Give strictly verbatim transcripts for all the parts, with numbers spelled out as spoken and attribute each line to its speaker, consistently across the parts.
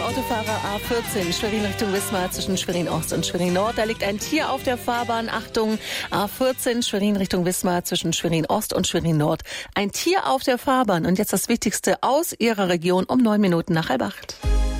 Speaker 1: Autofahrer A vierzehn, Schwerin Richtung Wismar zwischen Schwerin Ost und Schwerin Nord. Da liegt ein Tier auf der Fahrbahn. Achtung, A vierzehn, Schwerin Richtung Wismar zwischen Schwerin Ost und Schwerin Nord. Ein Tier auf der Fahrbahn. Und jetzt das Wichtigste aus Ihrer Region um neun Minuten nach halb acht.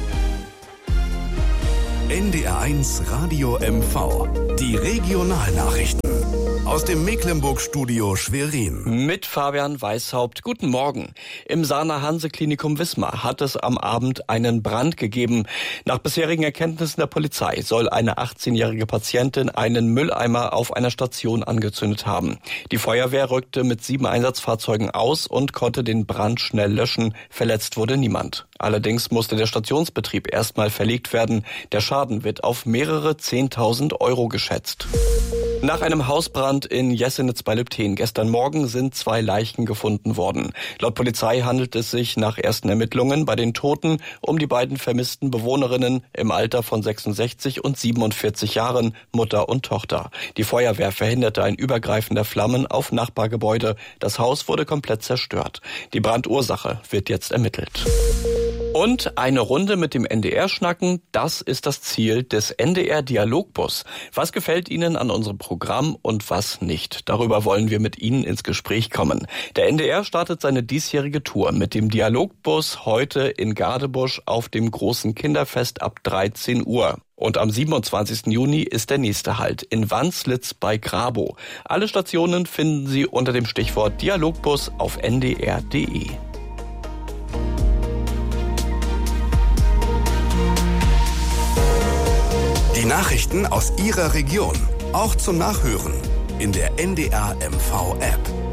Speaker 2: N D R eins Radio M V. Die Regionalnachrichten. Aus dem Mecklenburg-Studio Schwerin.
Speaker 3: Mit Fabian Weishaupt. Guten Morgen. Im Sana-Hanse-Klinikum Wismar hat es am Abend einen Brand gegeben. Nach bisherigen Erkenntnissen der Polizei soll eine achtzehnjährige Patientin einen Mülleimer auf einer Station angezündet haben. Die Feuerwehr rückte mit sieben Einsatzfahrzeugen aus und konnte den Brand schnell löschen. Verletzt wurde niemand. Allerdings musste der Stationsbetrieb erstmal verlegt werden. Der Schaden wird auf mehrere zehntausend Euro geschätzt. Nach einem Hausbrand in Jessenitz bei Lübten gestern Morgen sind zwei Leichen gefunden worden. Laut Polizei handelt es sich nach ersten Ermittlungen bei den Toten um die beiden vermissten Bewohnerinnen im Alter von sechsundsechzig und siebenundvierzig Jahren, Mutter und Tochter. Die Feuerwehr verhinderte ein Übergreifen der Flammen auf Nachbargebäude. Das Haus wurde komplett zerstört. Die Brandursache wird jetzt ermittelt. Und eine Runde mit dem N D R schnacken, das ist das Ziel des N D R Dialogbus. Was gefällt Ihnen an unserem Programm und was nicht? Darüber wollen wir mit Ihnen ins Gespräch kommen. Der N D R startet seine diesjährige Tour mit dem Dialogbus heute in Gadebusch auf dem großen Kinderfest ab dreizehn Uhr. Und am siebenundzwanzigsten Juni ist der nächste Halt in Wanslitz bei Grabow. Alle Stationen finden Sie unter dem Stichwort Dialogbus auf n d r punkt d e.
Speaker 2: Die Nachrichten aus Ihrer Region, auch zum Nachhören in der N D R M V App.